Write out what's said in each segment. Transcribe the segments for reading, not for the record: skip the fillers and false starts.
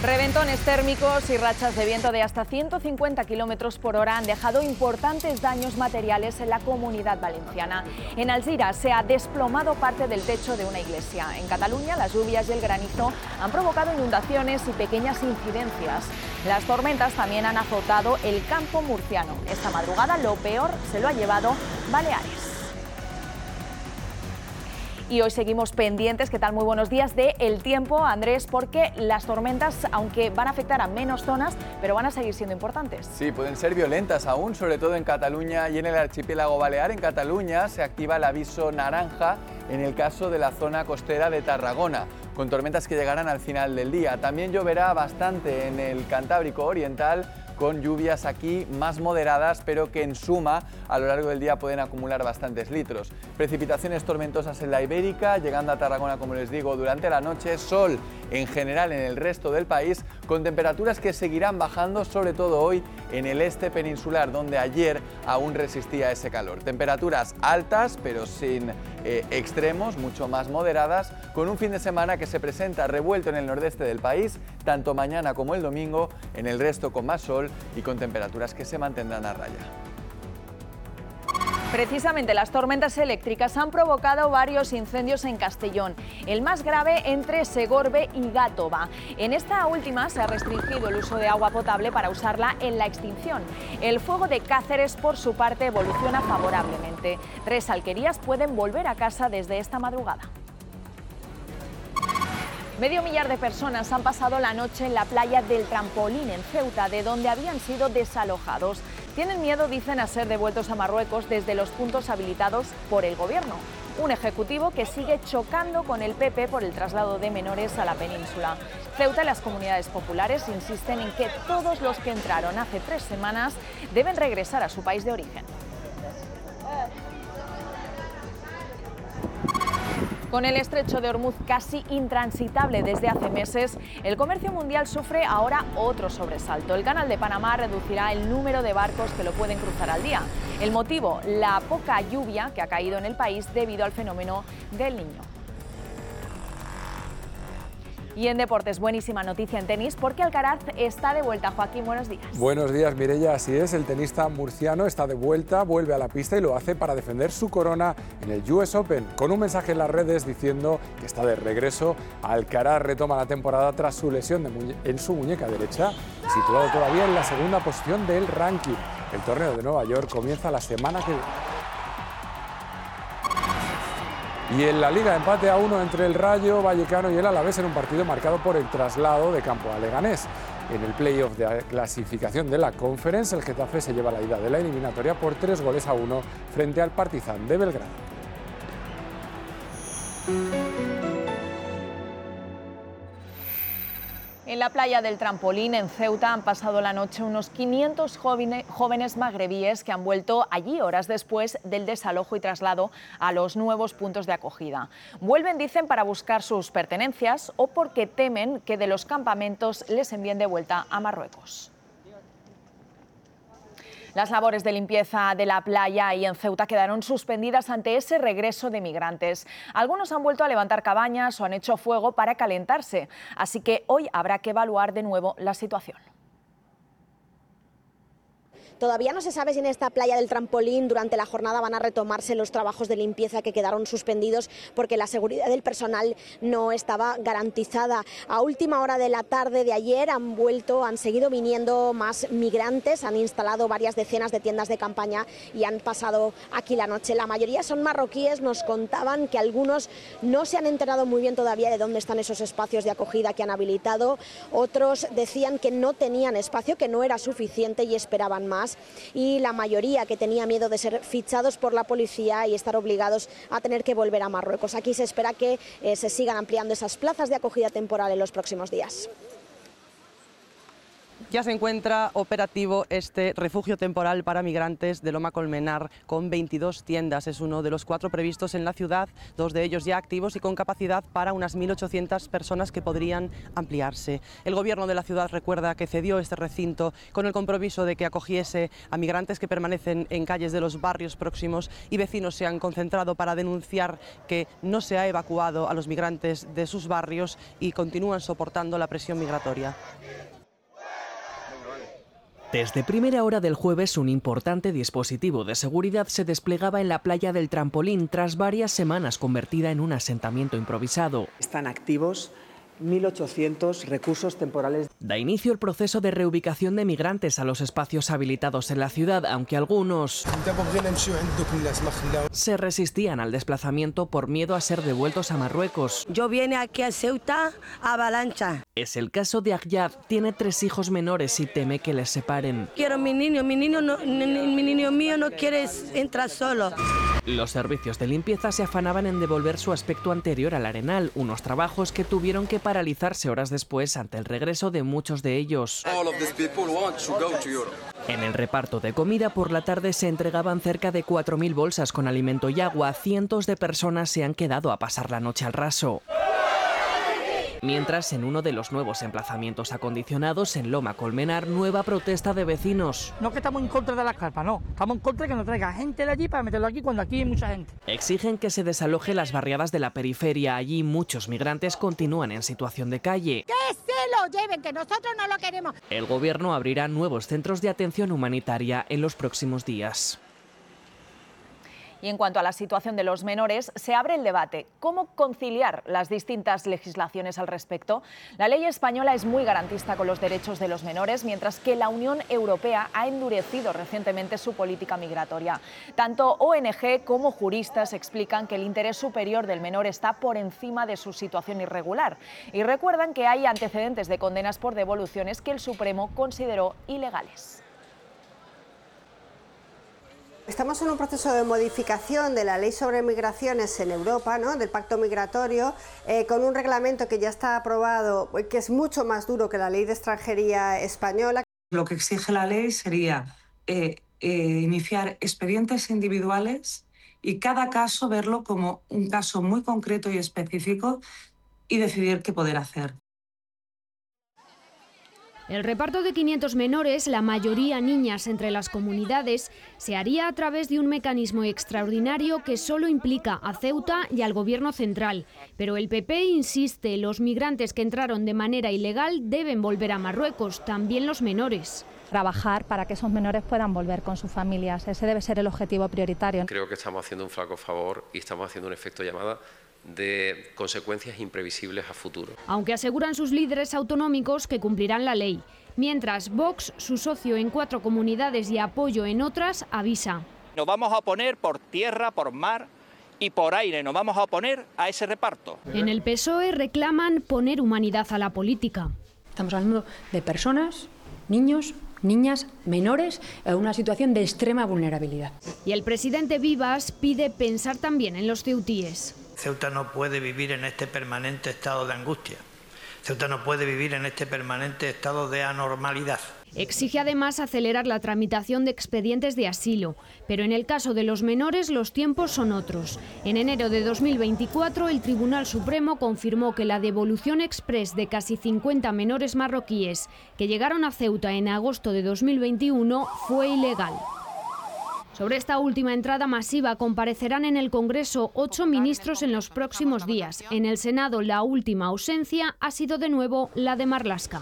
Reventones térmicos y rachas de viento de hasta 150 km por hora han dejado importantes daños materiales en la Comunidad Valenciana. En Alzira se ha desplomado parte del techo de una iglesia. En Cataluña, las lluvias y el granizo han provocado inundaciones y pequeñas incidencias. Las tormentas también han azotado el campo murciano. Esta madrugada lo peor se lo ha llevado Baleares. Y hoy seguimos pendientes, ¿qué tal? Muy buenos días, de el tiempo, Andrés, porque las tormentas, aunque van a afectar a menos zonas, pero van a seguir siendo importantes. Sí, pueden ser violentas aún, sobre todo en Cataluña y en el archipiélago balear. En Cataluña se activa el aviso naranja en el caso de la zona costera de Tarragona, con tormentas que llegarán al final del día. También lloverá bastante en el Cantábrico Oriental, con lluvias aquí más moderadas, pero que en suma a lo largo del día pueden acumular bastantes litros. Precipitaciones tormentosas en la Ibérica, llegando a Tarragona, como les digo, durante la noche. Sol en general en el resto del país, con temperaturas que seguirán bajando, sobre todo hoy en el este peninsular, donde ayer aún resistía ese calor. Temperaturas altas, pero sin extremos, mucho más moderadas, con un fin de semana que se presenta revuelto en el nordeste del país, tanto mañana como el domingo, en el resto con más sol y con temperaturas que se mantendrán a raya. Precisamente las tormentas eléctricas han provocado varios incendios en Castellón, el más grave entre Segorbe y Gàtova. En esta última se ha restringido el uso de agua potable para usarla en la extinción. El fuego de Cáceres, por su parte, evoluciona favorablemente. 3 alquerías pueden volver a casa desde esta madrugada. Medio millar de personas han pasado la noche en la playa del Trampolín, en Ceuta, de donde habían sido desalojados. Tienen miedo, dicen, a ser devueltos a Marruecos desde los puntos habilitados por el gobierno. Un ejecutivo que sigue chocando con el PP por el traslado de menores a la península. Ceuta y las comunidades populares insisten en que todos los que entraron hace 3 semanas deben regresar a su país de origen. Con el estrecho de Ormuz casi intransitable desde hace meses, el comercio mundial sufre ahora otro sobresalto. El Canal de Panamá reducirá el número de barcos que lo pueden cruzar al día. El motivo, la poca lluvia que ha caído en el país debido al fenómeno del Niño. Y en deportes, buenísima noticia en tenis, porque Alcaraz está de vuelta. Joaquín, buenos días. Buenos días, Mireia. Así es, el tenista murciano está de vuelta, vuelve a la pista y lo hace para defender su corona en el US Open. Con un mensaje en las redes diciendo que está de regreso, Alcaraz retoma la temporada tras su lesión en su muñeca derecha, situado todavía en la segunda posición del ranking. El torneo de Nueva York comienza la semana que viene. Y en la Liga, empate a 1 entre el Rayo Vallecano y el Alavés en un partido marcado por el traslado de campo a Leganés. En el playoff de clasificación de la Conference, el Getafe se lleva la ida de la eliminatoria por 3-1 frente al Partizan de Belgrado. En la playa del Trampolín, en Ceuta, han pasado la noche unos 500 jóvenes magrebíes que han vuelto allí horas después del desalojo y traslado a los nuevos puntos de acogida. Vuelven, dicen, para buscar sus pertenencias o porque temen que de los campamentos les envíen de vuelta a Marruecos. Las labores de limpieza de la playa y en Ceuta quedaron suspendidas ante ese regreso de migrantes. Algunos han vuelto a levantar cabañas o han hecho fuego para calentarse, así que hoy habrá que evaluar de nuevo la situación. Todavía no se sabe si en esta playa del Trampolín durante la jornada van a retomarse los trabajos de limpieza que quedaron suspendidos porque la seguridad del personal no estaba garantizada. A última hora de la tarde de ayer han seguido viniendo más migrantes, han instalado varias decenas de tiendas de campaña y han pasado aquí la noche. La mayoría son marroquíes, nos contaban que algunos no se han enterado muy bien todavía de dónde están esos espacios de acogida que han habilitado. Otros decían que no tenían espacio, que no era suficiente y esperaban más. Y la mayoría que tenía miedo de ser fichados por la policía y estar obligados a tener que volver a Marruecos. Aquí se espera que se sigan ampliando esas plazas de acogida temporal en los próximos días. Ya se encuentra operativo este refugio temporal para migrantes de Loma Colmenar con 22 tiendas. Es uno de los 4 previstos en la ciudad, 2 de ellos ya activos y con capacidad para unas 1.800 personas que podrían ampliarse. El gobierno de la ciudad recuerda que cedió este recinto con el compromiso de que acogiese a migrantes que permanecen en calles de los barrios próximos, y vecinos se han concentrado para denunciar que no se ha evacuado a los migrantes de sus barrios y continúan soportando la presión migratoria. Desde primera hora del jueves, un importante dispositivo de seguridad se desplegaba en la playa del Trampolín tras varias semanas convertida en un asentamiento improvisado. Están activos 1.800 recursos temporales. Da inicio el proceso de reubicación de migrantes a los espacios habilitados en la ciudad, aunque algunos se resistían al desplazamiento por miedo a ser devueltos a Marruecos. Yo vine aquí a Ceuta a Avalancha. Es el caso de Agyad. Tiene 3 hijos menores y teme que les separen. Quiero mi niño mío no quiere entrar solo. Los servicios de limpieza se afanaban en devolver su aspecto anterior al Arenal, unos trabajos que tuvieron que paralizarse horas después ante el regreso de muchos de ellos. En el reparto de comida por la tarde se entregaban cerca de 4.000 bolsas con alimento y agua. Cientos de personas se han quedado a pasar la noche al raso. Mientras, en uno de los nuevos emplazamientos acondicionados en Loma Colmenar, nueva protesta de vecinos. No que estamos en contra de las carpas, no. Estamos en contra de que nos traiga gente de allí para meterlo aquí cuando aquí hay mucha gente. Exigen que se desaloje las barriadas de la periferia. Allí muchos migrantes continúan en situación de calle. ¡Que se lo lleven, que nosotros no lo queremos! El gobierno abrirá nuevos centros de atención humanitaria en los próximos días. Y en cuanto a la situación de los menores, se abre el debate. ¿Cómo conciliar las distintas legislaciones al respecto? La ley española es muy garantista con los derechos de los menores, mientras que la Unión Europea ha endurecido recientemente su política migratoria. Tanto ONG como juristas explican que el interés superior del menor está por encima de su situación irregular. Y recuerdan que hay antecedentes de condenas por devoluciones que el Supremo consideró ilegales. Estamos en un proceso de modificación de la ley sobre migraciones en Europa, ¿no?, del pacto migratorio, con un reglamento que ya está aprobado, que es mucho más duro que la ley de extranjería española. Lo que exige la ley sería iniciar expedientes individuales y cada caso verlo como un caso muy concreto y específico y decidir qué poder hacer. El reparto de 500 menores, la mayoría niñas entre las comunidades, se haría a través de un mecanismo extraordinario que solo implica a Ceuta y al Gobierno central. Pero el PP insiste, los migrantes que entraron de manera ilegal deben volver a Marruecos, también los menores. Trabajar para que esos menores puedan volver con sus familias. Ese debe ser el objetivo prioritario. Creo que estamos haciendo un flaco favor y estamos haciendo un efecto llamada de consecuencias imprevisibles a futuro. Aunque aseguran sus líderes autonómicos que cumplirán la ley. Mientras Vox, su socio en 4 comunidades y apoyo en otras, avisa. Nos vamos a oponer por tierra, por mar y por aire, nos vamos a oponer a ese reparto. En el PSOE reclaman poner humanidad a la política. Estamos hablando de personas, niños, niñas, menores, en una situación de extrema vulnerabilidad. Y el presidente Vivas pide pensar también en los ceutíes. Ceuta no puede vivir en este permanente estado de angustia. Ceuta no puede vivir en este permanente estado de anormalidad. Exige además acelerar la tramitación de expedientes de asilo, pero en el caso de los menores los tiempos son otros. En enero de 2024 el Tribunal Supremo confirmó que la devolución exprés de casi 50 menores marroquíes que llegaron a Ceuta en agosto de 2021 fue ilegal. Sobre esta última entrada masiva comparecerán en el Congreso 8 ministros en los próximos días. En el Senado la última ausencia ha sido de nuevo la de Marlaska.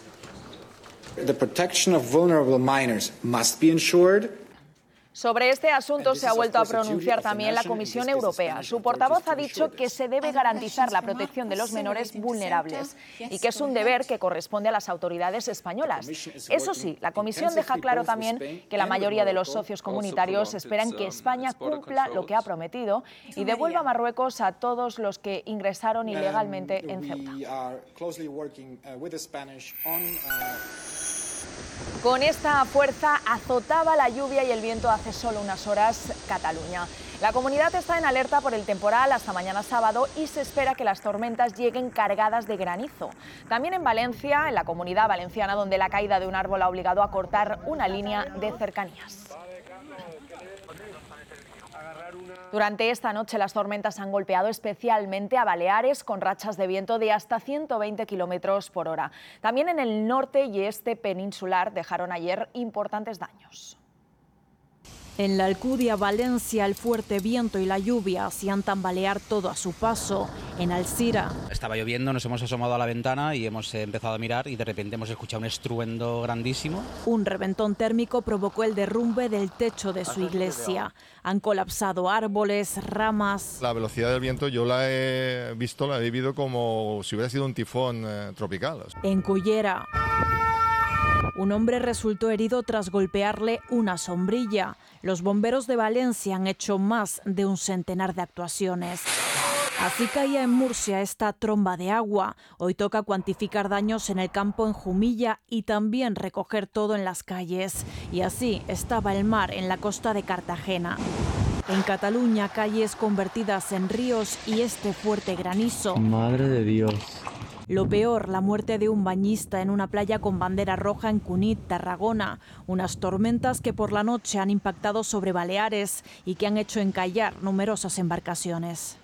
The protection of vulnerable minors must be ensured. Sobre este asunto se ha vuelto a pronunciar también la Comisión Europea. Su portavoz ha dicho que se debe garantizar la protección de los menores vulnerables y que es un deber que corresponde a las autoridades españolas. Eso sí, la Comisión deja claro también que la mayoría de los socios comunitarios esperan que España cumpla lo que ha prometido y devuelva a Marruecos a todos los que ingresaron ilegalmente en Ceuta. Con esta fuerza azotaba la lluvia y el viento hace solo unas horas Cataluña. La comunidad está en alerta por el temporal hasta mañana sábado y se espera que las tormentas lleguen cargadas de granizo. También en Valencia, en la Comunidad Valenciana, donde la caída de un árbol ha obligado a cortar una línea de cercanías. Durante esta noche las tormentas han golpeado especialmente a Baleares con rachas de viento de hasta 120 kilómetros por hora. También en el norte y este peninsular dejaron ayer importantes daños. En la Alcudia, Valencia, el fuerte viento y la lluvia hacían tambalear todo a su paso. En Alzira estaba lloviendo, nos hemos asomado a la ventana y hemos empezado a mirar y de repente hemos escuchado un estruendo grandísimo. Un reventón térmico provocó el derrumbe del techo de su iglesia. Han colapsado árboles, ramas. La velocidad del viento yo la he vivido como si hubiera sido un tifón tropical. En Cullera, un hombre resultó herido tras golpearle una sombrilla. Los bomberos de Valencia han hecho más de un centenar de actuaciones. Así caía en Murcia esta tromba de agua. Hoy toca cuantificar daños en el campo en Jumilla y también recoger todo en las calles. Y así estaba el mar en la costa de Cartagena. En Cataluña, calles convertidas en ríos y este fuerte granizo. Madre de Dios. Lo peor, la muerte de un bañista en una playa con bandera roja en Cunit, Tarragona. Unas tormentas que por la noche han impactado sobre Baleares y que han hecho encallar numerosas embarcaciones.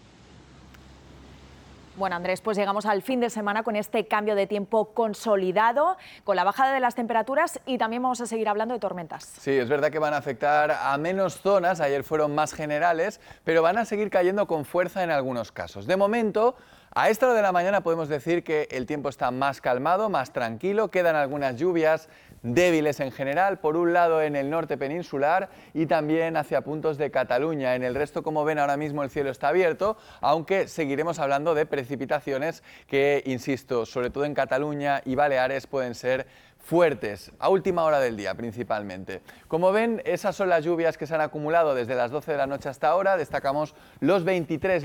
Bueno, Andrés, pues llegamos al fin de semana con este cambio de tiempo consolidado, con la bajada de las temperaturas y también vamos a seguir hablando de tormentas. Sí, es verdad que van a afectar a menos zonas, ayer fueron más generales, pero van a seguir cayendo con fuerza en algunos casos. De momento, a esta hora de la mañana podemos decir que el tiempo está más calmado, más tranquilo, quedan algunas lluvias débiles en general, por un lado en el norte peninsular y también hacia puntos de Cataluña. En el resto, como ven, ahora mismo el cielo está abierto, aunque seguiremos hablando de precipitaciones que, insisto, sobre todo en Cataluña y Baleares pueden ser fuertes, a última hora del día principalmente. Como ven, esas son las lluvias que se han acumulado desde las 12 de la noche hasta ahora. Destacamos los 23